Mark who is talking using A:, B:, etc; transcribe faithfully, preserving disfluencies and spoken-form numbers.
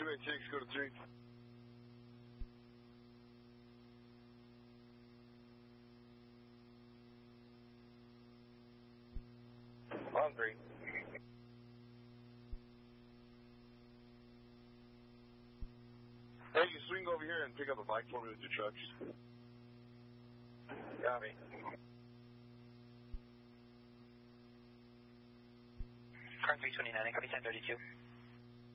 A: two eight six, go to three. On three. Hey, you swing over here and pick up a bike for me with your trucks. Got me.
B: Car three twenty-nine, copy ten thirty-two.